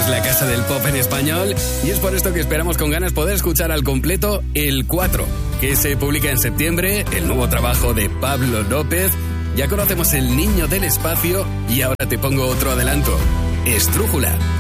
es la casa del pop en español y es por esto que esperamos con ganas poder escuchar al completo El 4, que se publica en septiembre, el nuevo trabajo de Pablo López. Ya conocemos El niño del espacio y ahora te pongo otro adelanto, Estrújula.